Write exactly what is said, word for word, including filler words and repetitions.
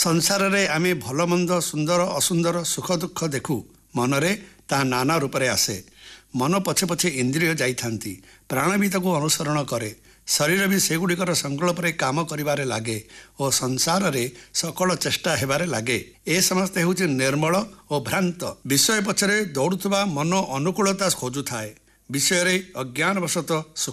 ସଂସାରରେ ଆମେ ଭଲ ମନ୍ଦ ସୁନ୍ଦର ଅସୁନ୍ଦର ସୁଖ ଦୁଃଖ ଦେଖୁ ମନରେ ତାହା ନାନା ରୂପରେ ଆସେ। ମନ ପଛେ ପଛେ ଇନ୍ଦ୍ରିୟ ଯାଇଥାନ୍ତି, ପ୍ରାଣ ବି ତାକୁ ଅନୁସରଣ କରେ, ଶରୀର ବି ସେଗୁଡ଼ିକର ସଂକଳ୍ପରେ କାମ କରିବାରେ ଲାଗେ ଓ ସଂସାରରେ ସକଳ ଚେଷ୍ଟା ହେବାରେ ଲାଗେ। ଏ ସମସ୍ତେ ହେଉଛି ନିର୍ମଳ ଓ ଭ୍ରାନ୍ତ। ବିଷୟ ପଛରେ ଦୌଡ଼ୁଥିବା ମନ ଅନୁକୂଳତା ଖୋଜୁଥାଏ, ବିଷୟରେ ଅଜ୍ଞାନବଶତଃ